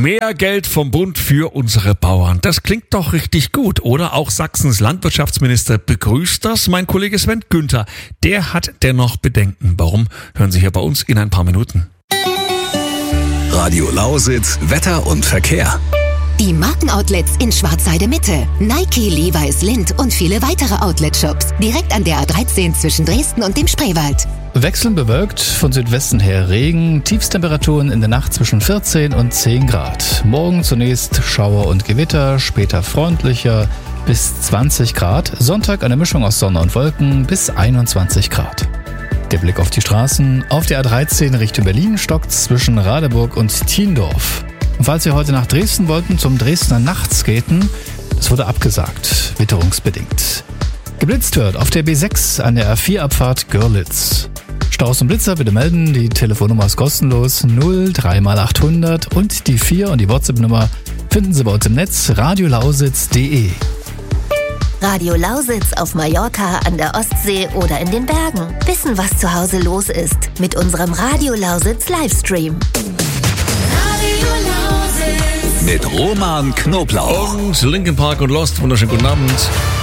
Mehr Geld vom Bund für unsere Bauern. Das klingt doch richtig gut, oder? Auch Sachsens Landwirtschaftsminister begrüßt das. Mein Kollege Sven Günther, der hat dennoch Bedenken. Warum? Hören Sie hier bei uns in ein paar Minuten. Radio Lausitz, Wetter und Verkehr. Die Markenoutlets in Schwarzheide Mitte, Nike, Levi's, Lindt und viele weitere Outlet-Shops. Direkt an der A13 zwischen Dresden und dem Spreewald. Wechselnd bewölkt, von Südwesten her Regen, Tiefstemperaturen in der Nacht zwischen 14 und 10 Grad. Morgen zunächst Schauer und Gewitter, später freundlicher bis 20 Grad. Sonntag eine Mischung aus Sonne und Wolken bis 21 Grad. Der Blick auf die Straßen. Auf der A13 Richtung Berlin stockt's zwischen Radeburg und Thiendorf. Und falls Sie heute nach Dresden wollten, zum Dresdner Nachtskaten, das wurde abgesagt, witterungsbedingt. Geblitzt wird auf der B6 an der A4-Abfahrt Görlitz. Staus und Blitzer bitte melden, die Telefonnummer ist kostenlos 03x800 und die 4 und die WhatsApp-Nummer finden Sie bei uns im Netz radiolausitz.de. Radio Lausitz auf Mallorca, an der Ostsee oder in den Bergen. Wissen, was zu Hause los ist mit unserem Radio Lausitz Livestream. Mit Roman Knoblauch. Und Linkin Park und Lost. Wunderschönen guten Abend.